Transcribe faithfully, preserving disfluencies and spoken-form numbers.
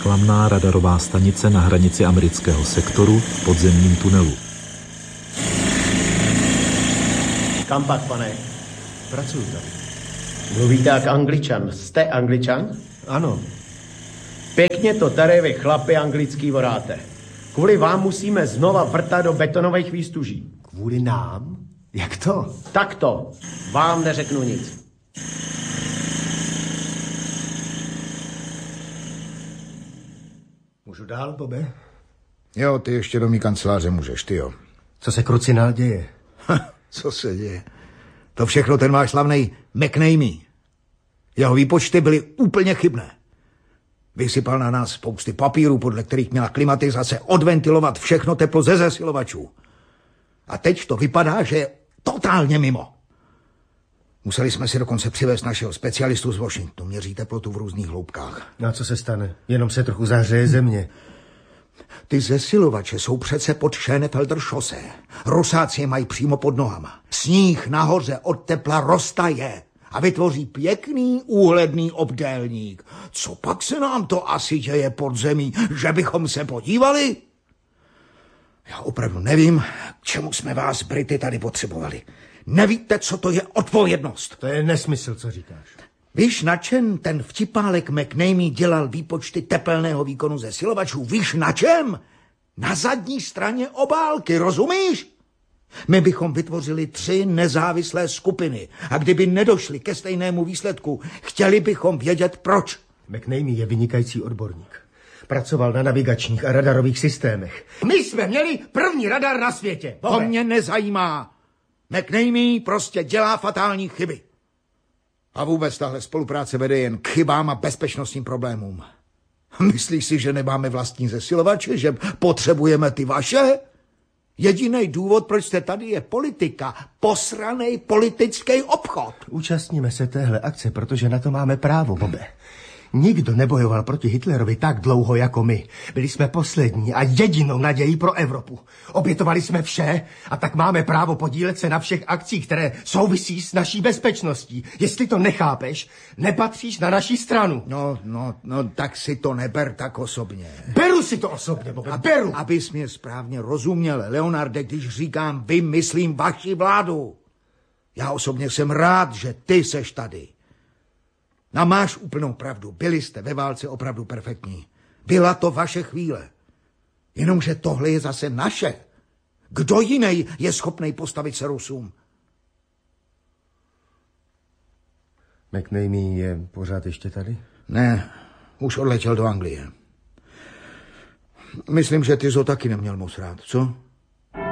reklamná radarová stanice na hranici amerického sektoru v podzemním tunelu. Kam pak, pane? Pracuju tady. Mluvíte jak Angličan. Jste Angličan? Ano. Pěkně to tady vy chlapi anglický voráte. Kvůli vám musíme znova vrtat do betonových výstuží. Kvůli nám? Jak to? Tak to. Vám neřeknu nic. Můžu dál, Bobe? Jo, ty ještě do mý kanceláře můžeš, ty jo. Co se krucinál děje? Co se děje? To všechno ten váš slavnej McNamee. Jeho výpočty byly úplně chybné. Vysypal na nás spousty papírů, podle kterých měla klimatizace odventilovat všechno teplo ze zesilovačů. A teď to vypadá, že je totálně mimo. Museli jsme si dokonce přivést našeho specialistu z Washingtonu. Měří teplotu v různých hloubkách. No a co se stane? Jenom se trochu zahřeje země. Ty zesilovače jsou přece pod Schönefelder šose. Rusáci je mají přímo pod nohama. Sníh nahoře od tepla roztaje a vytvoří pěkný úhledný obdélník. Co pak se nám to asi děje pod zemí, že bychom se podívali? Já opravdu nevím, k čemu jsme vás, Brity, tady potřebovali. Nevíte, co to je odpovědnost? To je nesmysl, co říkáš. Víš, na čem ten vtipálek McNamee dělal výpočty tepelného výkonu zesilovačů? Víš, na čem? Na zadní straně obálky, rozumíš? My bychom vytvořili tři nezávislé skupiny a kdyby nedošli ke stejnému výsledku, chtěli bychom vědět proč. McNamee je vynikající odborník. Pracoval na navigačních a radarových systémech. My jsme měli první radar na světě. To mě nezajímá. McNamee prostě dělá fatální chyby. A vůbec tahle spolupráce vede jen k chybám a bezpečnostním problémům. Myslíš si, že nemáme vlastní zesilovače, že potřebujeme ty vaše? Jediný důvod, proč jste tady, je politika. Posranej politický obchod. Účastníme se téhle akce, protože na to máme právo, Bobe. Nikdo nebojoval proti Hitlerovi tak dlouho jako my. Byli jsme poslední a jedinou nadějí pro Evropu. Obětovali jsme vše a tak máme právo podílet se na všech akcích, které souvisí s naší bezpečností. Jestli to nechápeš, nepatříš na naší stranu. No, no, no, tak si to neber tak osobně. Beru si to osobně, Bobe, beru. Abys mě správně rozuměl, Leonarde, když říkám vy, myslím vaši vládu. Já osobně jsem rád, že ty seš tady. No máš úplnou pravdu, byli jste ve válce opravdu perfektní. Byla to vaše chvíle. Jenomže tohle je zase naše. Kdo jiný je schopný postavit se Rusům? McNamee je pořád ještě tady? Ne, už odletěl do Anglie. Myslím, že ty jsi ho taky neměl moc rád, co?